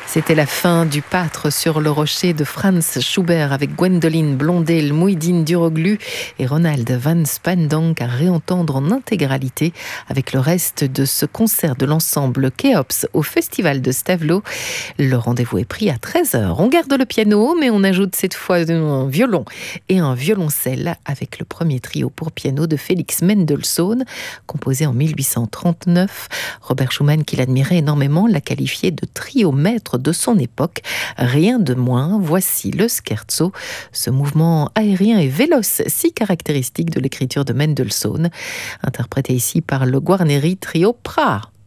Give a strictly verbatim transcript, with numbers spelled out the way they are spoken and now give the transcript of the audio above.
C'était la fin du Pâtre sur le rocher de Franz Schubert avec Gwendoline Blondel, Mouhidine Duroglu et Ronald van Spandonk à réentendre en intégralité avec le reste de ce concert de l'ensemble Kéops au Festival de Stavelot. Le rendez-vous est pris à treize heures. On garde le piano, mais on ajoute cette fois un violon et un violoncelle avec le premier trio pour piano de Félix Mendelssohn, composé en mille huit cent trente-neuf. Robert Schumann, qui l'admirait énormément, l'a qualifié de trio maître de son époque. Rien de moins, voici le scherzo, ce mouvement aérien et véloce si caractéristique de l'écriture de Mendelssohn, interprété ici par le Guarneri Trio Praha.